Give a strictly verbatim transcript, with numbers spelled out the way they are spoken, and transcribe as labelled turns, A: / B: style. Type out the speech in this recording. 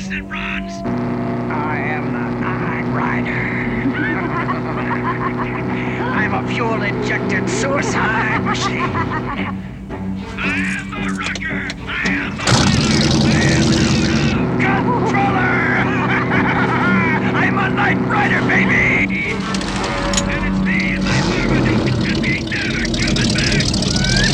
A: fast it runs.
B: I am the Night Rider. I'm a fuel-injected suicide machine.